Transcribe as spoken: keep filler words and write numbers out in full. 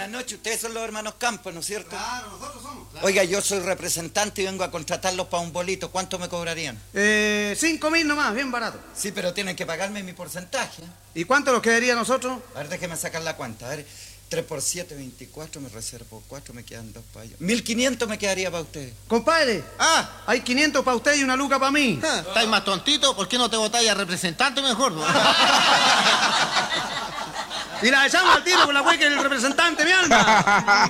buenas noches. Ustedes son los hermanos Campos, ¿no es cierto? Claro, nosotros somos. Claro. Oiga, yo soy representante y vengo a contratarlos para un bolito. ¿Cuánto me cobrarían? Eh, cinco mil nomás, bien barato. Sí, pero tienen que pagarme mi porcentaje. ¿Y cuánto nos quedaría a nosotros? A ver, déjeme sacar la cuenta. A ver, tres por siete, veinticuatro, me reservo cuatro, me quedan dos para ellos. mil quinientos me quedaría para ustedes. Compadre, Ah, hay quinientos para usted y una luca para mí. ah, ¿estáis más tontito? ¿Por qué no te votáis a representante mejor? ¿No? Y la echamos al tiro con la güey que el representante me anda.